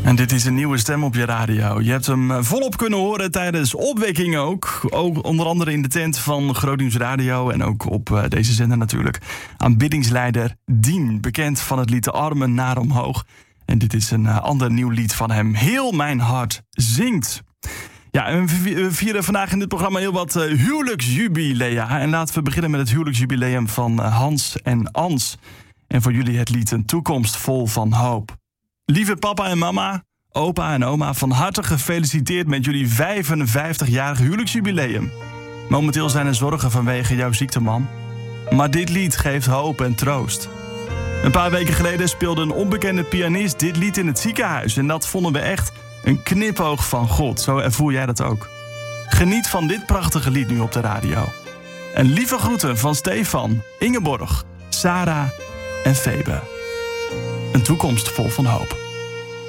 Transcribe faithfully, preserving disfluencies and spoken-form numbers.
En dit is een nieuwe stem op je radio. Je hebt hem volop kunnen horen tijdens opwekking ook. Ook onder andere in de tent van Groot Radio en ook op uh, deze zender natuurlijk. Aanbiddingsleider Dien, bekend van het lied De Armen naar omhoog. En dit is een uh, ander nieuw lied van hem. Heel mijn hart zingt. Ja, en we vieren vandaag in dit programma heel wat uh, huwelijksjubilea. En laten we beginnen met het huwelijksjubileum van uh, Hans en Ans. En voor jullie het lied Een toekomst vol van hoop. Lieve papa en mama, opa en oma, van harte gefeliciteerd met jullie vijfenvijftigjarig huwelijksjubileum. Momenteel zijn er zorgen vanwege jouw ziekte, mam. Maar dit lied geeft hoop en troost. Een paar weken geleden speelde een onbekende pianist dit lied in het ziekenhuis. En dat vonden we echt een knipoog van God. Zo ervoer jij dat ook. Geniet van dit prachtige lied nu op de radio. En lieve groeten van Stefan, Ingeborg, Sarah en Febe. Een toekomst vol van hoop.